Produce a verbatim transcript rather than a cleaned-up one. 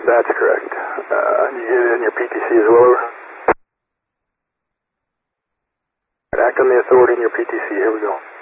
That's correct. Uh, you get it in your P T C as well, over? Act on the authority in your P T C. Here we go.